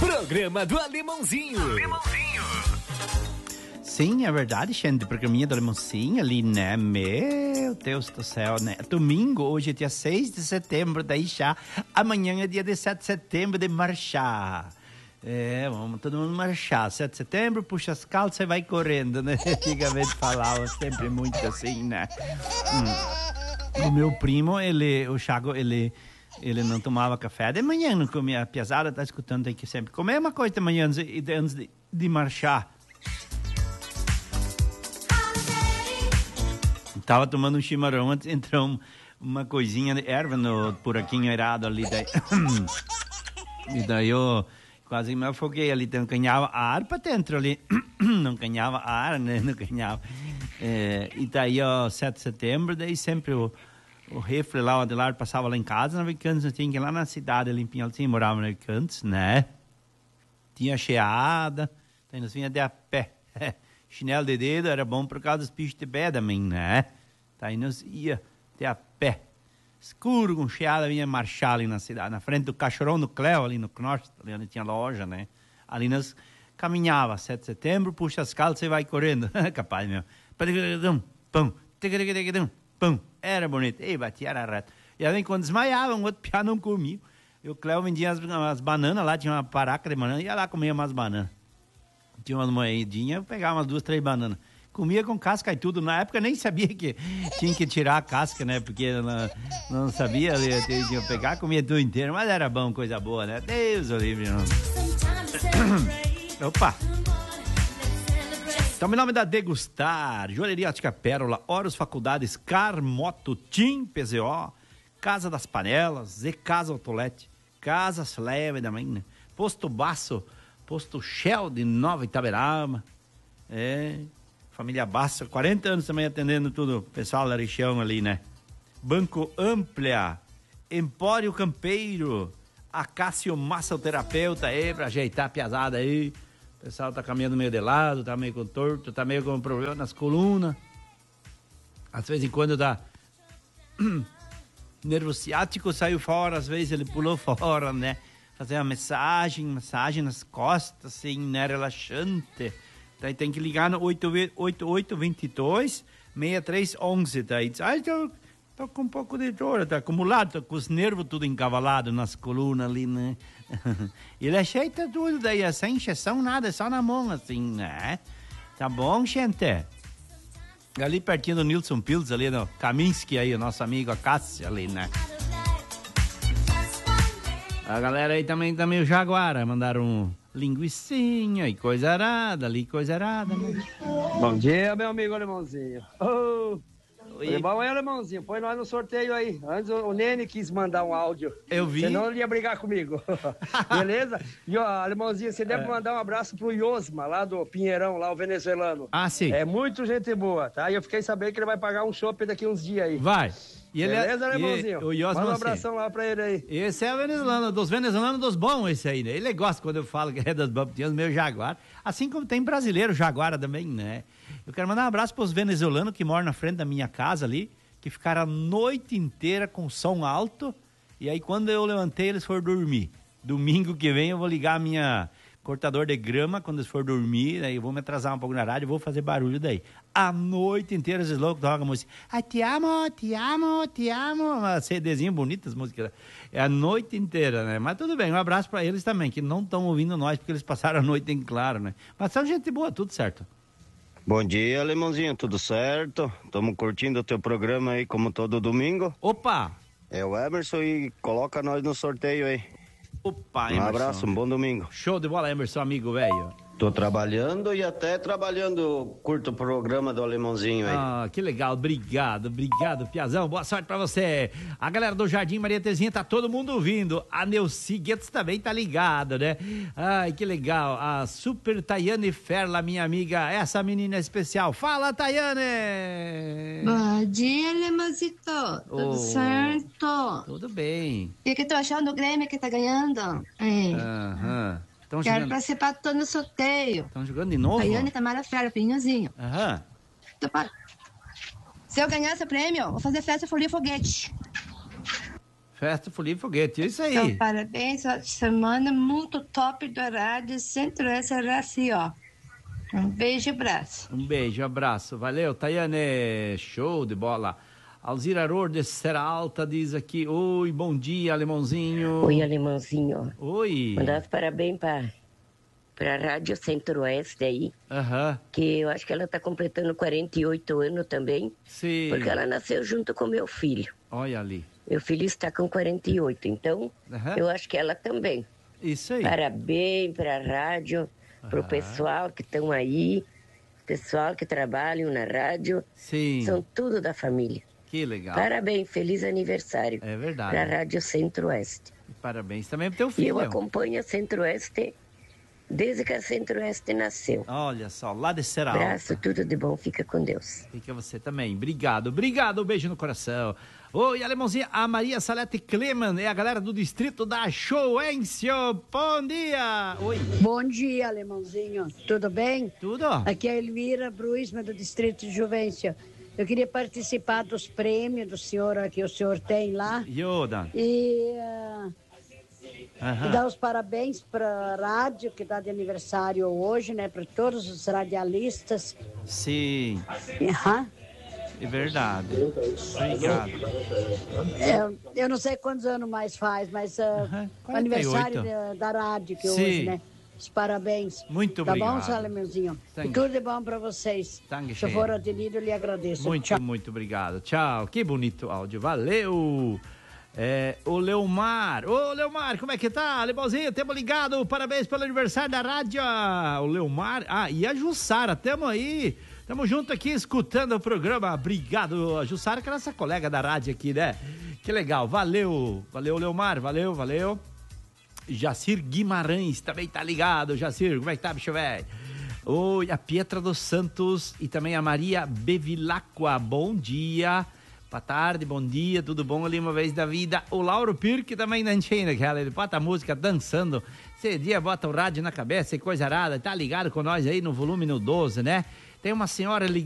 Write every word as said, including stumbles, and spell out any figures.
Programa do Alemãozinho. Alemãozinho. Sim, é verdade, gente. Programinha do Alemãozinho ali, né? Meu Deus do céu, né? Domingo, hoje é dia seis de setembro, daí já. Amanhã é dia dezessete de setembro de marchar. É, vamos todo mundo marchar. sete de setembro, puxa as calças e vai correndo, né? Antigamente falava sempre muito assim, né? Hum. O meu primo, ele, o Chago, ele... Ele não tomava café de manhã, não comia. A piazada tá escutando, tem que sempre comer uma coisa de manhã antes de, antes de, de marchar. Tava tomando um chimarrão, antes entrou uma coisinha de erva no buraquinho errado ali. Daí. E daí eu quase me afoguei ali, não ganhava ar para dentro ali. Não ganhava ar, né? Não ganhava. É, e daí, ó, sete de setembro, daí sempre o O refre lá, o Adelar passava lá em casa, na Vicantes, tinha que ir lá na cidade, ali em Pinhalzinho, morava na Vicantes, né? Tinha cheada, então nós vinha de a pé. Chinelo de dedo era bom por causa dos bichos de pé também, né? Daí nós ia de a pé. Escuro, com cheada, vinha marchar ali na cidade, na frente do Cachorrão do Cléo, ali no Knost, ali onde tinha loja, né? Ali nós caminhava, sete de setembro, puxa as calças e vai correndo. Capaz, meu. Pão, pão. Era bonito. E batia, era reto. E aí, quando desmaiava, um outro piá não comia. E o Cléo vendia as, as bananas lá, tinha uma paraca de banana, ia lá comer umas bananas. Tinha umas moedinhas, eu pegava umas duas, três bananas. Comia com casca e tudo. Na época nem sabia que tinha que tirar a casca, né? Porque não, não sabia, eu tinha que pegar, comia tudo inteiro. Mas era bom, coisa boa, né? Deus o livre. Opa! Então, meu nome é da Degustar, Joalheria Ótica Pérola, Horus Faculdades, Car, Moto, Tim, P Z O, Casa das Panelas, Z Casa Autolete, Casas Leve também, né? Posto Baço, Posto Shell de Nova Itaberaba, é, família Baço, quarenta anos também atendendo tudo, o pessoal da região ali, né? Banco Amplia, Empório Campeiro, Acácio Massoterapeuta aí, pra ajeitar a piazada aí. O pessoal tá caminhando meio de lado, tá meio com torto, tá meio com problema nas colunas. Às vezes em quando dá nervo ciático, saiu fora, às vezes ele pulou fora, né? Fazer uma massagem, massagem nas costas, assim, né? Relaxante. Daí tem que ligar no oito oito dois dois, seis três um um. Daí diz, ai, tô, tô com um pouco de dor, tá acumulado, tô com os nervos tudo encavalados nas colunas ali, né? Ele ajeita tudo daí, sem injeção, nada, só na mão, assim, né? Tá bom, gente? Ali pertinho do Nilson Pills, ali no Kaminski, aí, o nosso amigo, a Cássia, ali, né? A galera aí também, também o Jaguara, mandaram um linguicinha e coisa arada, ali, coisa arada, né? Bom dia, meu amigo alemãozinho. Oh! Oi. Bom aí, alemãozinho, põe nós no sorteio aí. Antes o, o Nene quis mandar um áudio. Eu vi. Senão ele ia brigar comigo. Beleza? E ó, alemãozinho, você deve é. mandar um abraço pro Iosma, lá do Pinheirão, lá o venezuelano. Ah, sim. É muito gente boa, tá? E eu fiquei sabendo que ele vai pagar um chopp daqui uns dias aí. Vai. E ele Beleza, é, alemãozinho? O Iosma, manda um abração lá pra ele aí. Esse é o venezuelano, dos venezuelanos dos bons esse aí, né? Ele gosta quando eu falo que é dos bons, tem os meus Jaguar. Assim como tem brasileiro Jaguara também, né? Eu quero mandar um abraço pros venezuelanos que moram na frente da minha casa ali, que ficaram a noite inteira com som alto, e aí quando eu levantei eles foram dormir. Domingo que vem eu vou ligar a minha cortador de grama, quando eles forem dormir, aí eu vou me atrasar um pouco na rádio, vou fazer barulho daí. A noite inteira esses loucos tocam a música, ai, te amo, te amo, te amo, uma CDzinha bonita, as músicas, é a noite inteira, né? Mas tudo bem, um abraço pra eles também, que não estão ouvindo nós, porque eles passaram a noite em claro, né? Mas são gente boa, tudo certo. Bom dia, alemãozinho, tudo certo? Estamos curtindo o teu programa aí, como todo domingo. Opa! É o Emerson e coloca nós no sorteio aí. Opa, Emerson. Um abraço, um bom domingo. Show de bola, Emerson, amigo velho. Tô trabalhando e até trabalhando, curto o programa do alemãozinho aí. Ah, que legal, obrigado, obrigado, Piazão, boa sorte pra você. A galera do Jardim Maria Terezinha, tá todo mundo ouvindo, a Neuci Guedes também tá ligada, né? Ai, que legal, a Super Tayane Ferla, minha amiga, essa menina especial. Fala, Tayane! Bom dia, Alemãozito, tudo oh, certo? Tudo bem. O que que tu achando do Grêmio que tá ganhando? Aham. Uh-huh. Quero jogando... participar todo no sorteio. Estão jogando de novo? Tayane Tamara Ferla, Pinhozinho. Aham. Se eu ganhar esse prêmio, vou fazer festa folia foguete. Festa, folia e foguete, é isso aí. Então, parabéns, ótima semana, muito top do Rádio Centro-Oeste R O. Um beijo e abraço. Um beijo, abraço, valeu, Tayane, show de bola. Alzira Rodes, Serra Alta, diz aqui, oi, bom dia, Alemãozinho. Oi, Alemãozinho. Oi. Mandar os parabéns para a Rádio Centro-Oeste aí, Aham. que eu acho que ela está completando quarenta e oito anos também. Sim. Porque ela nasceu junto com meu filho. Olha ali. Meu filho está com quarenta e oito, então Aham. eu acho que ela também. Isso aí. Parabéns para a rádio, para o Aham. pessoal que estão aí, pessoal que trabalham na rádio. Sim. São tudo da família. Que legal. Parabéns, feliz aniversário. É verdade. Para a Rádio Centro-Oeste. Parabéns também pro teu E filho. eu acompanho a Centro-Oeste desde que a Centro-Oeste nasceu. Olha só, lá de Serra Alta. Abraço, tudo de bom, fica com Deus. Fica você também. Obrigado, obrigado. Um beijo no coração. Oi, Alemãozinha, a Maria Salete Kleman é a galera do distrito da Showencio. Bom dia. Oi. Bom dia, Alemãozinho. Tudo bem? Tudo. Aqui é a Elvira Bruisma, do distrito de Juvencio. Eu queria participar dos prêmios do senhor que o senhor tem lá. Yoda. E, uh, Aham. e dar os parabéns para a rádio, que está de aniversário hoje, né? Para todos os radialistas. Sim, Uhum. é verdade. Obrigado. Eu, eu não sei quantos anos mais faz, mas uh, Aham, o aniversário quarenta e da, da rádio que Sim. hoje, né? Os parabéns. Muito tá obrigado. bom, seu Alemãozinho? Thank E tudo de bom para vocês. Thank Se eu you. for atendido, eu lhe agradeço. Muito, Tchau. muito obrigado. Tchau. Que bonito áudio. Valeu. É, o Leomar. Ô, Leomar, como é que tá? Alemãozinho, tamo ligado. Parabéns pelo aniversário da rádio. O Leomar. Ah, e a Jussara, tamo aí. Tamo junto aqui escutando o programa. Obrigado, a Jussara, que é nossa colega da rádio aqui, né? Que legal. Valeu. Valeu, Leomar. Valeu, valeu. Jacir Guimarães também tá ligado. Jacir, como é que tá, bicho velho? Oi, a Pietra dos Santos e também a Maria Bevilacqua. Bom dia. Boa tarde, bom dia, tudo bom ali uma vez da vida? O Lauro Pirque também não enchendo aquela, ele bota a música dançando. Esse dia bota o rádio na cabeça e coisa arada, tá ligado com nós aí no volume no doze, né? Tem uma senhora ligada.